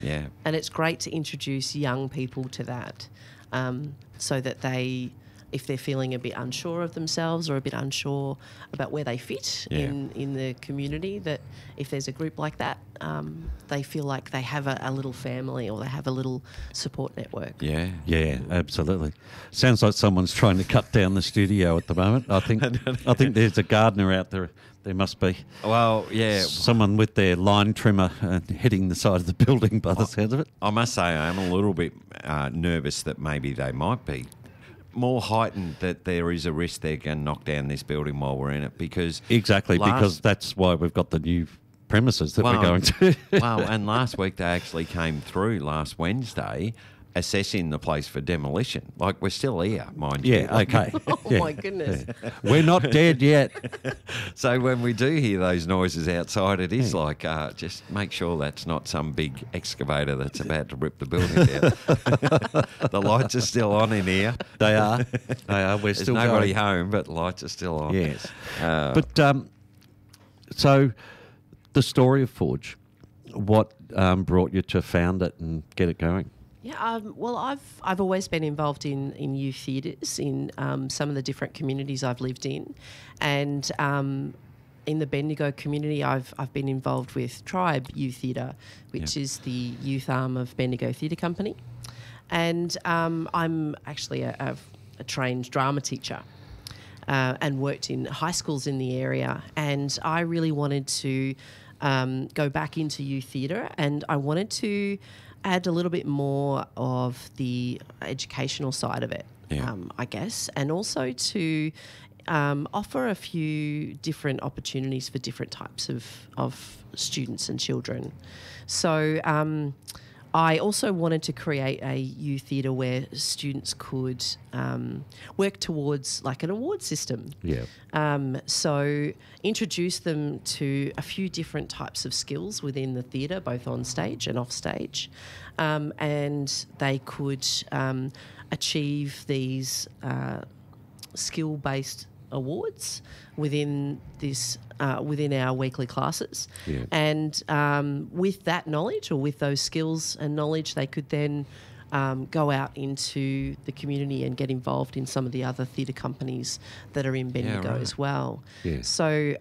Yeah. And it's great to introduce young people to that, so that they, if they're feeling a bit unsure of themselves or a bit unsure about where they fit in the community, that if there's a group like that, they feel like they have a little family or they have a little support network. Yeah. Yeah, absolutely. Sounds like someone's trying to cut down the studio at the moment. I think there's a gardener out there. There must be. Well, yeah. Someone with their line trimmer hitting the side of the building by the sound of it. I must say I am a little bit nervous that maybe they might be more heightened, that there is a risk they're going to knock down this building while we're in it, because... Exactly, because that's why we've got the new premises that we're going to. Well, and last week they actually came through last Wednesday assessing the place for demolition. Like, we're still here, mind you. Yeah, okay. My goodness. Yeah. We're not dead yet. So when we do hear those noises outside, it is like, just make sure that's not some big excavator that's about to rip the building down. The lights are still on in here. They are. We're There's still nobody going. home, but the lights are still on. Yes. So the story of Forge, what brought you to found it and get it going? Yeah, well, I've always been involved in youth theatres in some of the different communities I've lived in, and in the Bendigo community, I've been involved with Tribe Youth Theatre, which is the youth arm of Bendigo Theatre Company, and I'm actually a trained drama teacher. And worked in high schools in the area, and I really wanted to go back into youth theatre, and I wanted to add a little bit more of the educational side of it, I guess, and also to offer a few different opportunities for different types of students and children. So I also wanted to create a youth theatre where students could work towards like an award system. Yeah. So introduce them to a few different types of skills within the theatre, both on stage and off stage, and they could achieve these skill-based awards within this within our weekly classes, and with that knowledge or with those skills and knowledge, they could then go out into the community and get involved in some of the other theatre companies that are in Bendigo as well. Yeah. So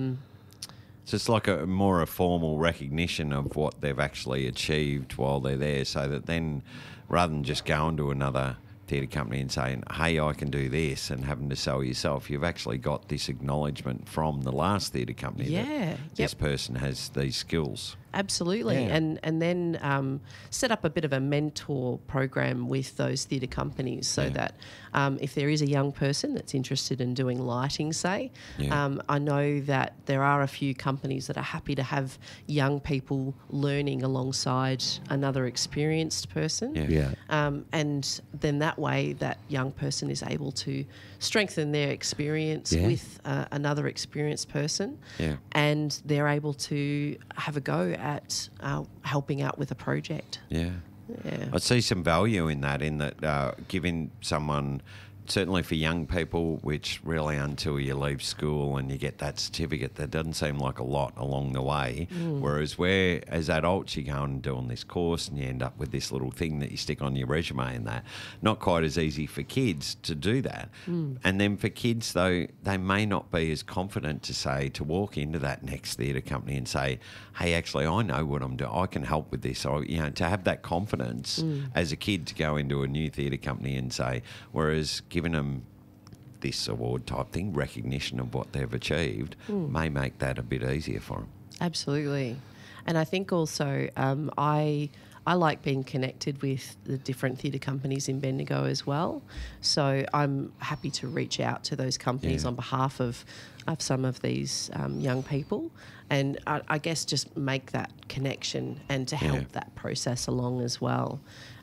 it's like a more formal recognition of what they've actually achieved while they're there, so that then rather than just going to another theatre company and saying, hey, I can do this, and having to sell yourself, you've actually got this acknowledgement from the last theatre company that this person has these skills. Absolutely. And then set up a bit of a mentor program with those theatre companies so that if there is a young person that's interested in doing lighting, say, I know that there are a few companies that are happy to have young people learning alongside another experienced person. And then that way that young person is able to strengthen their experience with another experienced person, and they're able to have a go at helping out with a project. I see some value in that, giving someone, certainly for young people, which really until you leave school and you get that certificate, that doesn't seem like a lot along the way. Whereas where, as adults, you go and doing this course and you end up with this little thing that you stick on your resume and that. Not quite as easy for kids to do that. And then for kids, though, they may not be as confident to walk into that next theatre company and say, hey, actually, I know what I'm doing. I can help with this. Or, to have that confidence as a kid to go into a new theatre company and say, whereas giving them this award type thing, recognition of what they've achieved, may make that a bit easier for them. Absolutely. And I think also I like being connected with the different theatre companies in Bendigo as well. So I'm happy to reach out to those companies on behalf of some of these young people, and I guess just make that connection and to help that process along as well.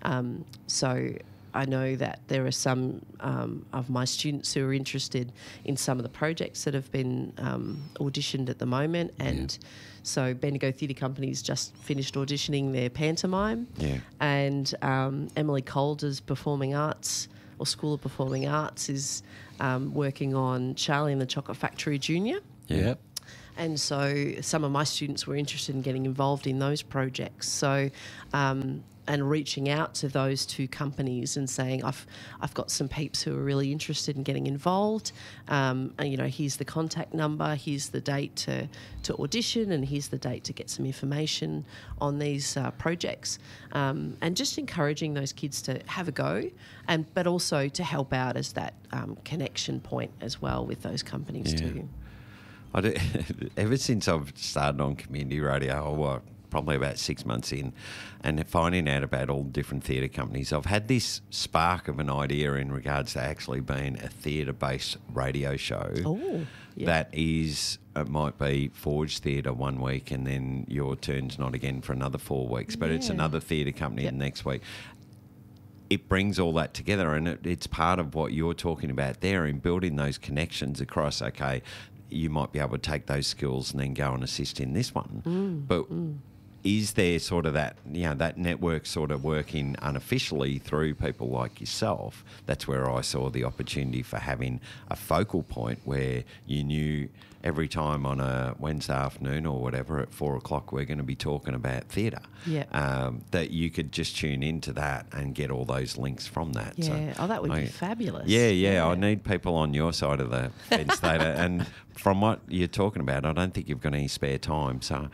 So I know that there are some of my students who are interested in some of the projects that have been auditioned at the moment, and so Bendigo Theatre Company's just finished auditioning their pantomime, and Emily Calder's Performing Arts or School of Performing Arts is working on Charlie and the Chocolate Factory Junior. And so some of my students were interested in getting involved in those projects. So, and reaching out to those two companies and saying, I've got some peeps who are really interested in getting involved. And, here's the contact number, here's the date to audition, and here's the date to get some information on these projects. And just encouraging those kids to have a go, but also to help out as that connection point as well with those companies too. Ever since I've started on community radio, probably about 6 months in, and finding out about all the different theatre companies, I've had this spark of an idea in regards to actually being a theatre-based radio show that is, it might be Forge Theatre one week and then your turn's not again for another 4 weeks, but it's another theatre company the next week. It brings all that together, and it's part of what you're talking about there in building those connections across, okay, you might be able to take those skills and then go and assist in this one. Is there sort of that, that network sort of working unofficially through people like yourself? That's where I saw the opportunity for having a focal point where you knew every time on a Wednesday afternoon or whatever at 4 o'clock we're going to be talking about theatre. That you could just tune into that and get all those links from that. Yeah, that would be fabulous. Yeah, I need people on your side of the fence, Theta. And from what you're talking about, I don't think you've got any spare time. So,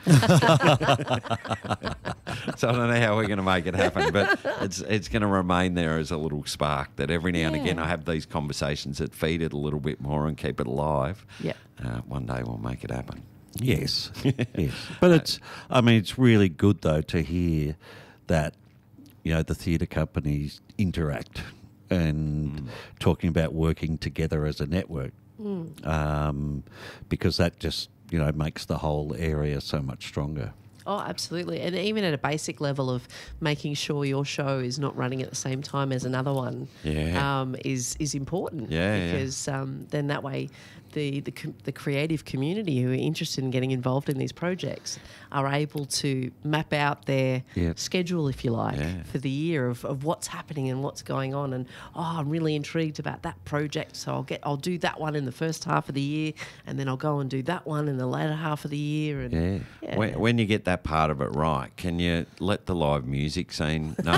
so I don't know how we're going to make it happen, but it's going to remain there as a little spark that every now and again I have these conversations that feed it a little bit more and keep it alive. Yeah. One day we'll make it happen. Yes, yes. But it's really good though to hear that, the theatre companies interact and talking about working together as a network, because that just makes the whole area so much stronger. Oh, absolutely. And even at a basic level of making sure your show is not running at the same time as another one is important. Because then that way the creative community who are interested in getting involved in these projects are able to map out their schedule, if you like, for the year of what's happening and what's going on. And, I'm really intrigued about that project, so I'll do that one in the first half of the year, and then I'll go and do that one in the latter half of the year. And When you get that part of it right, can you let the live music scene? No.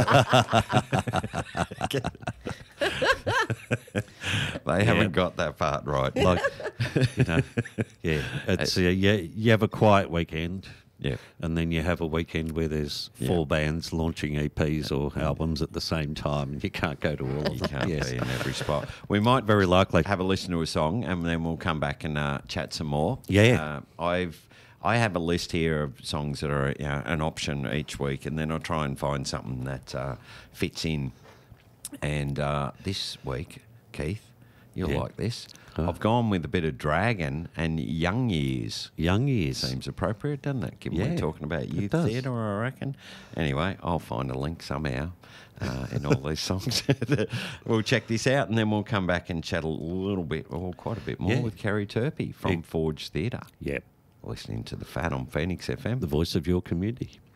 They haven't got that part right. Like, it's you have a quiet weekend, and then you have a weekend where there's 4 bands launching EPs or albums at the same time, and you can't go to all of them. You can't be in every spot. We might very likely have a listen to a song, and then we'll come back and chat some more. I have a list here of songs that are an option each week, and then I'll try and find something that fits in. And this week, Keith, you'll like this. I've gone with a bit of Dragon and Young Years. Young Years. Seems appropriate, doesn't it? Given we're talking about youth theatre, I reckon. Anyway, I'll find a link somehow in all these songs. We'll check this out, and then we'll come back and chat a little bit, or quite a bit more, with Kerry Turpie from Forge Theatre. Yep. Listening to The Fat on Phoenix FM. The voice of your community.